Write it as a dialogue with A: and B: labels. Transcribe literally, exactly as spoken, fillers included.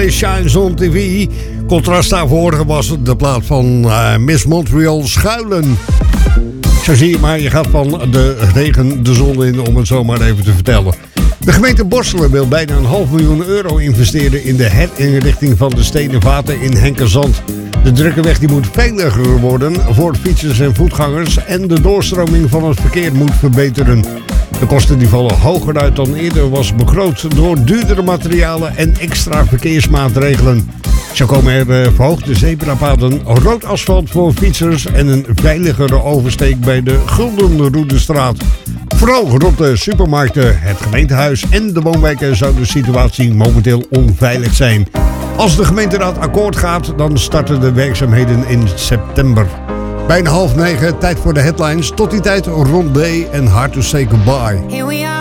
A: Shines on T V. Contrast daarvoor was de plaat van uh, Miss Montreal, Schuilen. Zo zie je maar, je gaat van de regen de zon in, om het zo maar even te vertellen. De gemeente Borselen wil bijna een half miljoen euro investeren in de herinrichting van de stenen vaten in Henkezand. De drukke weg die moet veiliger worden voor fietsers en voetgangers en de doorstroming van het verkeer moet verbeteren. De kosten die vallen hoger uit dan eerder was begroot door duurdere materialen en extra verkeersmaatregelen. Zo komen er uh, verhoogde zebrapaden, rood asfalt voor fietsers en een veiligere oversteek bij de Guldenroedestraat. Vooral rond de supermarkten, het gemeentehuis en de woonwijken zou de situatie momenteel onveilig zijn. Als de gemeenteraad akkoord gaat, dan starten de werkzaamheden in september. Bijna half negen, tijd voor de headlines. Tot die tijd rond D en hard to say goodbye.